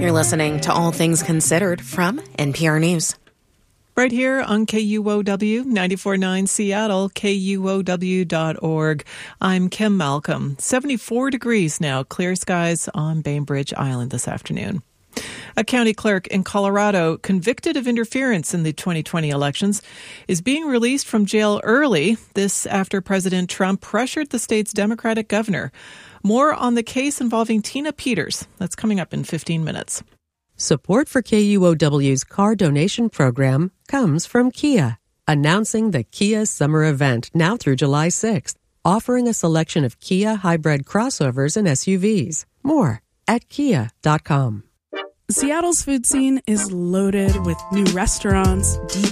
You're listening to All Things Considered from NPR News. Right here on KUOW 94.9 Seattle, KUOW.org. I'm Kim Malcolm. 74 degrees now, clear skies on Bainbridge Island this afternoon. A county clerk in Colorado convicted of interference in the 2020 elections is being released from jail early. This after President Trump pressured the state's Democratic governor. More on the case involving Tina Peters. That's coming up in 15 minutes. Support for KUOW's car donation program comes from Kia, announcing the Kia Summer Event now through July 6th, offering a selection of Kia hybrid crossovers and SUVs. More at kia.com. Seattle's food scene is loaded with new restaurants, deep